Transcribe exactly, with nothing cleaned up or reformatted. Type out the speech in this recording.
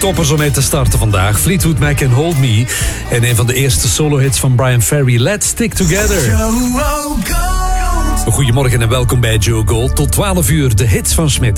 toppers om mee te starten vandaag. Fleetwood Mac en Hold Me. En een van de eerste solo-hits van Brian Ferry, Let's Stick Together. Goedemorgen en welkom bij Joe Gold. Tot twaalf uur de hits van Smit.